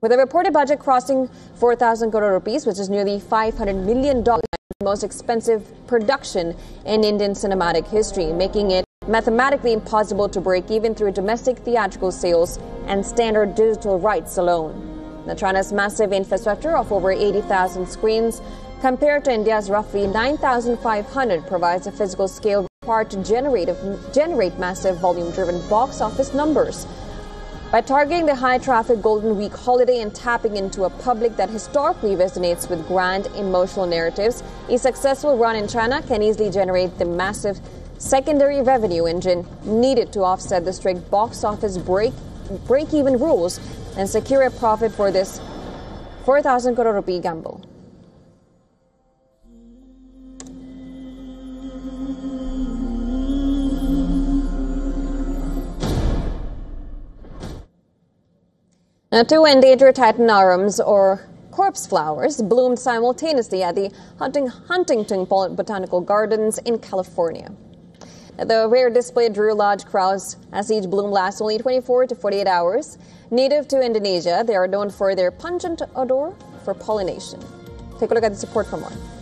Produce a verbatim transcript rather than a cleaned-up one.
With a reported budget crossing four thousand crore rupees, which is nearly five hundred million dollars, the most expensive production in Indian cinematic history, making it mathematically impossible to break even through domestic theatrical sales and standard digital rights alone. Now, China's massive infrastructure of over eighty thousand screens compared to India's roughly nine thousand five hundred provides a physical scale required to generate, generate massive volume-driven box office numbers. By targeting the high-traffic Golden Week holiday and tapping into a public that historically resonates with grand emotional narratives, a successful run in China can easily generate the massive secondary revenue engine needed to offset the strict box office break, break-even rules and secure a profit for this four thousand crore rupee gamble. Now, two endangered titanarums, or corpse flowers, bloomed simultaneously at the Hunting, Huntington Botanical Gardens in California. Now, the rare display drew large crowds as each bloom lasts only twenty-four to forty-eight hours. Native to Indonesia, they are known for their pungent odor for pollination. Take a look at this report for more.